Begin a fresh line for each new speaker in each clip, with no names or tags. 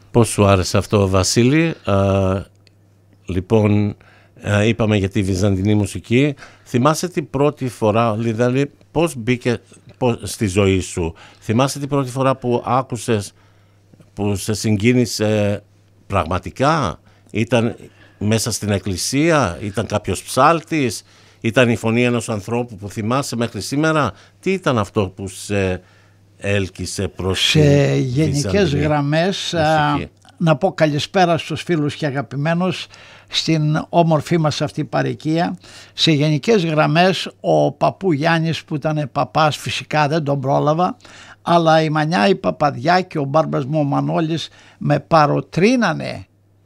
Πώς σου άρεσε αυτό, Βασίλη? Λοιπόν, είπαμε για τη βυζαντινή μουσική. Θυμάσαι την πρώτη φορά, δηλαδή πώς μπήκε στη ζωή σου? Θυμάσαι την πρώτη φορά που άκουσες, που σε συγκίνησε πραγματικά? Ήταν μέσα στην εκκλησία, ήταν κάποιος ψάλτης, ήταν η φωνή ενός ανθρώπου που θυμάσαι μέχρι σήμερα? Τι ήταν αυτό που σε έλκυσε προς
σε γενικές γραμμές? Να πω καλησπέρα στους φίλους και αγαπημένους στην όμορφή μας αυτή παροικία. Σε γενικές γραμμές ο παππού Γιάννης, που ήταν παπάς, φυσικά δεν τον πρόλαβα, αλλά η Μανιά, η Παπαδιά και ο μπάρμπας μου ο Μανώλης με παροτρύνανε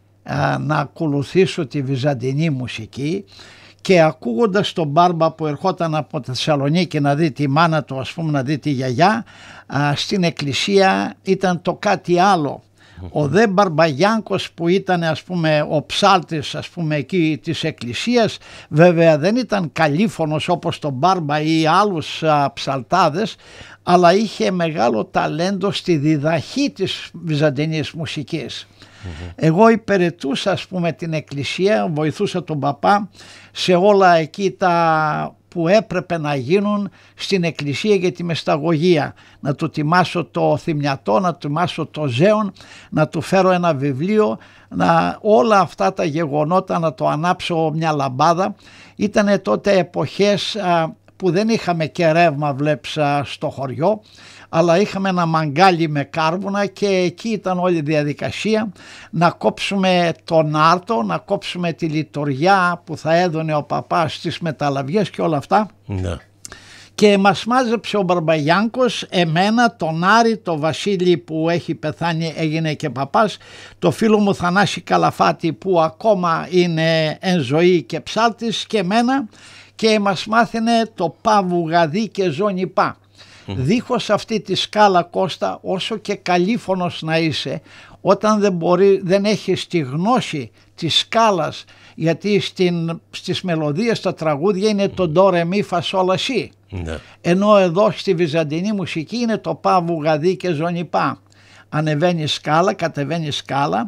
να ακολουθήσω τη βυζαντινή μουσική, και ακούγοντας τον μπάρμπα που ερχόταν από τη Θεσσαλονίκη να δει τη μάνα του, ας πούμε, να δει τη γιαγιά, στην εκκλησία ήταν το κάτι άλλο. Ο δε Μπαρμπαγιάνκος που ήταν, ας πούμε, ο ψάλτης, ας πούμε, εκεί της εκκλησίας, βέβαια δεν ήταν καλήφωνος όπως τον Μπάρμπα ή άλλους ψαλτάδες, αλλά είχε μεγάλο ταλέντο στη διδαχή της βυζαντινής μουσικής. Εγώ υπηρετούσα, ας πούμε, την εκκλησία, βοηθούσα τον παπά σε όλα εκεί τα που έπρεπε να γίνουν στην εκκλησία για τη μεσταγωγία. Να του τιμάσω το θυμιατό, να του τιμάσω το ζέον, να του φέρω ένα βιβλίο, όλα αυτά τα γεγονότα να το ανάψω μια λαμπάδα. Ήτανε τότε εποχές που δεν είχαμε και ρεύμα, βλέπεις, στο χωριό, αλλά είχαμε ένα μαγκάλι με κάρβουνα και εκεί ήταν όλη η διαδικασία να κόψουμε τον άρτο, να κόψουμε τη λειτουργιά που θα έδωνε ο παπάς στις μεταλλαβιές και όλα αυτά.
Ναι.
Και μας μάζεψε ο Μπαρμπαγιάνκος, εμένα, τον Άρη, τον Βασίλη που έχει πεθάνει, έγινε και παπάς, το φίλο μου Θανάση Καλαφάτη που ακόμα είναι εν ζωή και ψάλτης, και εμένα, και μας μάθαινε το πα βουγαδί και ζώνη πα. Δίχως αυτή τη σκάλα, Κώστα, όσο και καλήφωνος να είσαι, όταν δεν έχεις τη γνώση της σκάλας, γιατί στις μελωδίες, στα τραγούδια είναι το ντο ρε μι φα σόλ λα σι, ενώ εδώ στη βυζαντινή μουσική είναι το πα βουγαδί και ζώνη πα. Ανεβαίνει σκάλα, κατεβαίνει σκάλα.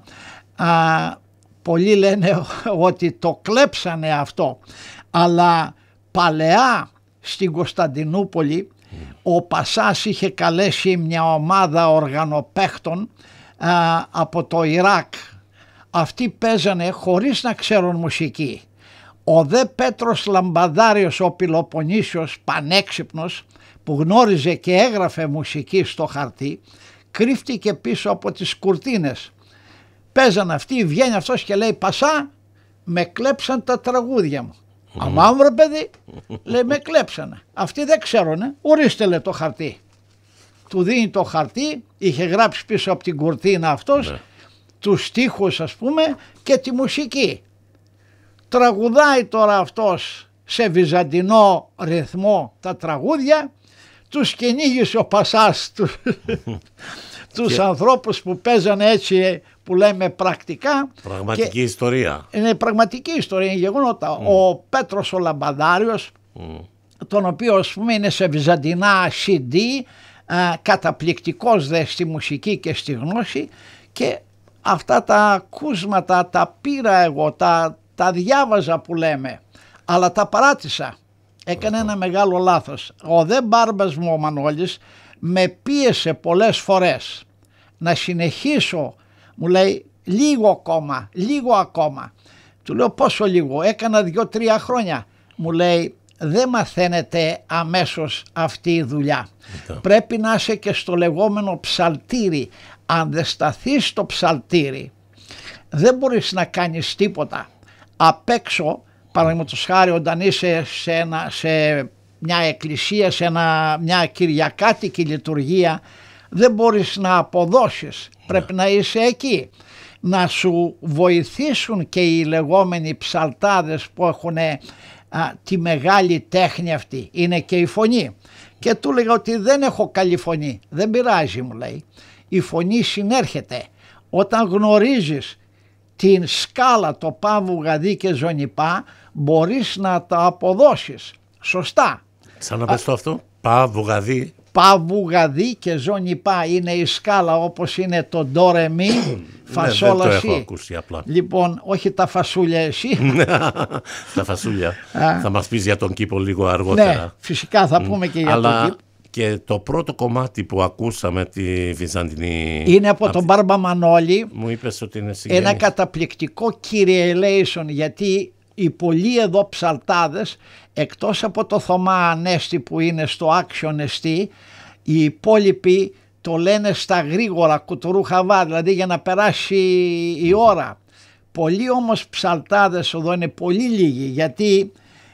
Πολλοί λένε ότι το κλέψανε αυτό, αλλά παλαιά στην Κωνσταντινούπολη ο Πασάς είχε καλέσει μια ομάδα οργανοπαίχτων από το Ιράκ. Αυτοί παίζανε χωρίς να ξέρουν μουσική. Ο δε Πέτρος Λαμπαδάριος, ο Πελοποννήσιος, πανέξυπνος, που γνώριζε και έγραφε μουσική στο χαρτί, κρύφτηκε πίσω από τις κουρτίνες. Παίζαν αυτοί, βγαίνει αυτός και λέει «Πασά, με κλέψαν τα τραγούδια μου». «Αμά βρε παιδί», λέει, «με κλέψανε». Αυτοί δεν ξέρουνε, ορίστε, λέει, το χαρτί. Του δίνει το χαρτί, είχε γράψει πίσω από την κουρτίνα αυτός, τους στίχους, ας πούμε, και τη μουσική. Τραγουδάει τώρα αυτός σε βυζαντινό ρυθμό τα τραγούδια, τους κυνήγησε ο Πασάς τους ανθρώπους που παίζανε έτσι, που λέμε πρακτικά.
Πραγματική ιστορία.
Είναι πραγματική ιστορία, είναι γεγονότα. Ο Πέτρος ο Λαμπαδάριος, τον οποίο, ας πούμε, είναι σε βυζαντινά CD, καταπληκτικός δε στη μουσική και στη γνώση, και αυτά τα ακούσματα τα πήρα εγώ, τα διάβαζα που λέμε, αλλά τα παράτησα. Έκανε ένα μεγάλο λάθος. Ο δε μπάρμπας μου ο Μανώλης με πίεσε πολλές φορές να συνεχίσω. Μου λέει λίγο ακόμα. Του λέω πόσο λίγο? Έκανα 2-3 χρόνια. Μου λέει δεν μαθαίνετε αμέσως αυτή η δουλειά. Πρέπει να είσαι και στο λεγόμενο ψαλτήρι. Αν δεν σταθείς στο ψαλτήρι δεν μπορείς να κάνεις τίποτα. Απ' έξω, παραδείγματος χάρη, όταν είσαι σε μια εκκλησία, σε μια κυριακάτικη λειτουργία, δεν μπορείς να αποδώσεις. Πρέπει να είσαι εκεί. Να σου βοηθήσουν και οι λεγόμενοι ψαλτάδες που έχουν τη μεγάλη τέχνη αυτή. Είναι και η φωνή. Και του λέγα ότι δεν έχω καλή φωνή. Δεν πειράζει, μου λέει. Η φωνή συνέρχεται. Όταν γνωρίζεις την σκάλα, το πα βουγαδί και ζωνιπά, μπορείς να τα αποδώσεις σωστά.
Σαν να πες το αυτό, πα βουγαδί.
πα, βου, γα, δι και ζώνη πα είναι η σκάλα όπως είναι το ντο, ρε, μι, φασόλα,
δεν το
σι.
έχω ακούσει απλά.
Λοιπόν, όχι τα φασούλια εσύ.
Τα φασούλια. Θα μας πεις για τον κήπο λίγο αργότερα.
Ναι, φυσικά θα πούμε και για τον κήπο.
Και το πρώτο κομμάτι που ακούσαμε τη Βυζαντινή
είναι από τον Μπάρμπα Μανόλη.
Μου είπες ότι είναι συγγενής.
Ένα καταπληκτικό Kyrie Eleison, γιατί οι πολλοί εδώ ψαλτάδες, εκτός από το Θωμά Ανέστη που είναι στο Άξιον Εστί, οι υπόλοιποι το λένε στα γρήγορα, κουτουρού χαβά, δηλαδή για να περάσει η ώρα. Πολλοί όμως ψαλτάδες εδώ είναι πολύ λίγοι, γιατί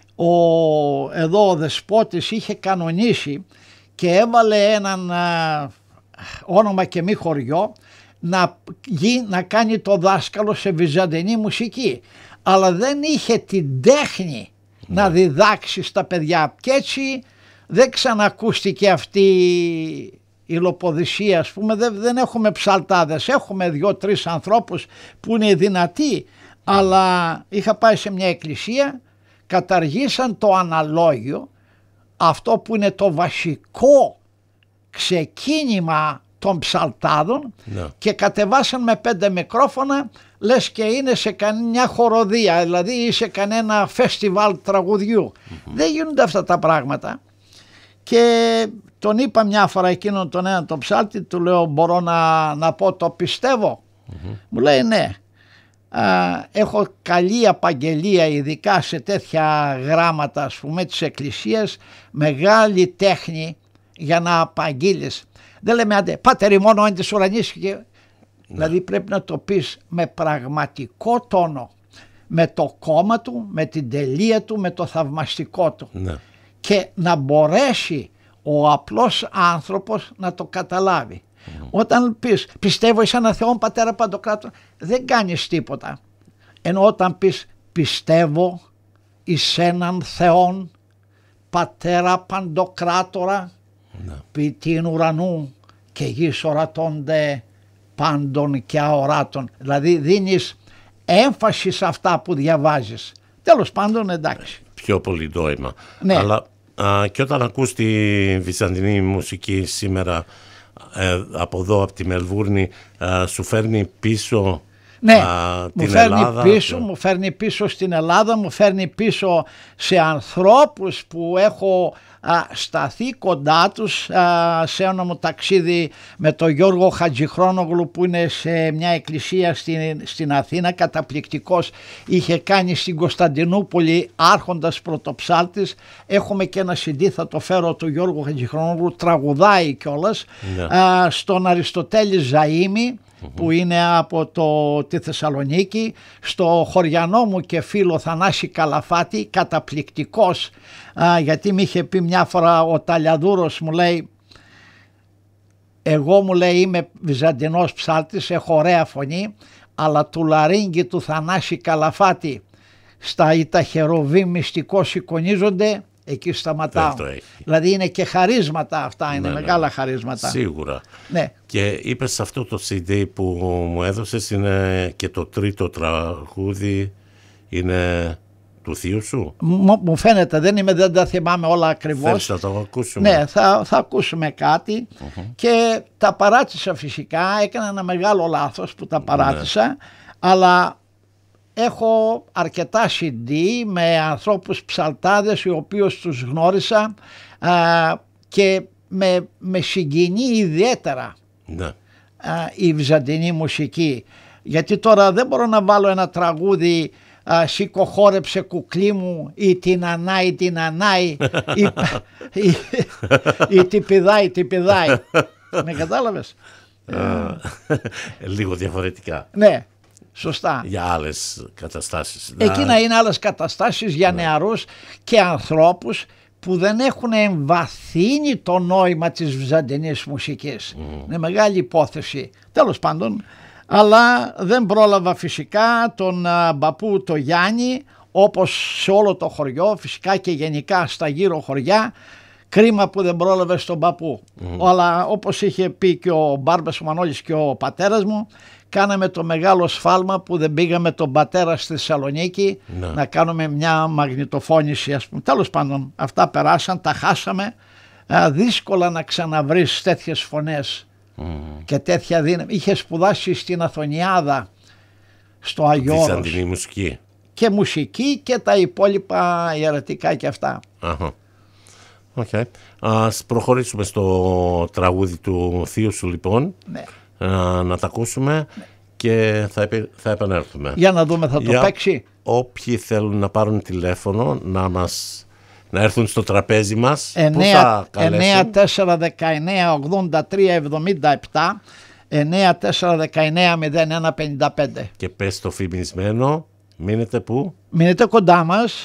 εδώ ο Δεσπότης είχε κανονίσει και έβαλε έναν όνομα και μη χωριό να κάνει το δάσκαλο σε βυζαντινή μουσική, αλλά δεν είχε την τέχνη να διδάξει στα παιδιά και έτσι δεν ξανακούστηκε αυτή η λοποδυσία, ας πούμε. Δεν έχουμε ψαλτάδες, έχουμε 2-3 ανθρώπους που είναι δυνατοί, αλλά είχα πάει σε μια εκκλησία, καταργήσαν το αναλόγιο, αυτό που είναι το βασικό ξεκίνημα των ψαλτάδων, και κατεβάσαν με 5 μικρόφωνα, λες και είναι σε κανένα χοροδία, δηλαδή ή σε κανένα φεστιβάλ τραγουδιού. Δεν γίνονται αυτά τα πράγματα. Και τον είπα μια φορά εκείνον τον έναν τον ψάλτη, του λέω, μπορώ να πω το πιστεύω? Μου λέει ναι. Έχω καλή απαγγελία, ειδικά σε τέτοια γράμματα, ας πούμε, της Εκκλησίας, μεγάλη τέχνη για να απαγγείλεις. Δεν λέμε άντε πάτερ ημών εν της ουρανής, δηλαδή πρέπει να το πεις με πραγματικό τόνο, με το κόμμα του, με την τελεία του, με το θαυμαστικό του, και να μπορέσει ο απλός άνθρωπος να το καταλάβει. Όταν πεις πιστεύω εις έναν Θεόν Πατέρα Παντοκράτορα, δεν κάνεις τίποτα. Ενώ όταν πεις πιστεύω εις έναν Θεόν Πατέρα Παντοκράτορα, ποιητήν ουρανού και γης ορατώνται πάντων και αοράτων, δηλαδή δίνεις έμφαση σε αυτά που διαβάζεις. Τέλος πάντων, εντάξει.
Πιο πολύ νόημα.
Ναι.
Αλλά και όταν ακούς τη βυζαντινή μουσική σήμερα από εδώ, από τη Μελβούρνη, σου φέρνει πίσω την Ελλάδα?
Μου φέρνει πίσω στην Ελλάδα, μου φέρνει πίσω σε ανθρώπους που έχω σταθεί κοντά τους σε ένα μου ταξίδι με τον Γιώργο Χατζηχρόνογλου, που είναι σε μια εκκλησία στην Αθήνα, καταπληκτικός, είχε κάνει στην Κωνσταντινούπολη άρχοντας πρωτοψάλτης. Έχουμε και ένα CD, θα το φέρω, του Γιώργου Χατζηχρόνογλου, τραγουδάει κιόλας, στον Αριστοτέλη Ζαΐμη που είναι από τη Θεσσαλονίκη, στο χωριανό μου και φίλο Θανάση Καλαφάτη, καταπληκτικός, γιατί με είχε πει μια φορά ο Ταλιαδούρος, μου λέει, εγώ, μου λέει, είμαι βυζαντινός ψάλτης, έχω ωραία φωνή, αλλά του λαρίνγκι του Θανάση Καλαφάτη στα τα χεροβή μυστικό σηκωνίζονται, εκεί σταματάω. Δηλαδή είναι και χαρίσματα αυτά, είναι μεγάλα χαρίσματα.
Σίγουρα.
Ναι.
Και είπες αυτό το CD που μου έδωσες είναι και το τρίτο τραγούδι, είναι του θείου σου?
Μου φαίνεται, δεν τα θυμάμαι όλα ακριβώς.
Θέλεις να το ακούσουμε?
Ναι, θα ακούσουμε κάτι. Και τα παράτησα φυσικά, έκανα ένα μεγάλο λάθος που τα παράτησα, αλλά έχω αρκετά CD με ανθρώπους ψαλτάδες οι οποίους τους γνώρισα και με συγκινεί ιδιαίτερα η βυζαντινή μουσική. Γιατί τώρα δεν μπορώ να βάλω ένα τραγούδι «Σήκω χόρεψε κουκλί μου» ή «Την ανάι, την ανάι» ή «Τυπηδάει, τυπηδάει». Με κατάλαβες?
Λίγο διαφορετικά.
Ναι. Σωστά.
Για άλλες καταστάσεις.
Εκείνα είναι άλλες καταστάσεις για νεαρούς και ανθρώπους που δεν έχουν εμβαθύνει το νόημα της βυζαντινής μουσικής. Είναι μεγάλη υπόθεση. Τέλος πάντων, αλλά δεν πρόλαβα φυσικά τον μπαππού το Γιάννη, όπως σε όλο το χωριό, φυσικά και γενικά στα γύρω χωριά. Κρίμα που δεν πρόλαβε στον παππού. Αλλά όπως είχε πει και ο Μπάρμπας ο Μανώλης και ο πατέρας μου, κάναμε το μεγάλο σφάλμα που δεν πήγαμε τον πατέρα στη Θεσσαλονίκη να κάνουμε μια μαγνητοφώνηση, ας πούμε. Τέλος πάντων, αυτά περάσαν, τα χάσαμε. δύσκολα να ξαναβρεις τέτοιες φωνές και τέτοια δύναμη. Είχε σπουδάσει στην Αθωνιάδα, στο Αγιώρος.
Βυζαντινή μουσική.
Και μουσική και τα υπόλοιπα ιερατικά και αυτά.
Okay. Ας προχωρήσουμε στο τραγούδι του θείου σου λοιπόν,
ναι.
Να τα ακούσουμε και θα επανέλθουμε.
Για να δούμε, θα το παίξει.
Όποιοι θέλουν να πάρουν τηλέφωνο να έρθουν στο τραπέζι μας, πού θα καλέσουν?
94198377 94190155.
Και πες το φημισμένο, μείνετε πού?
Μείνετε κοντά μας.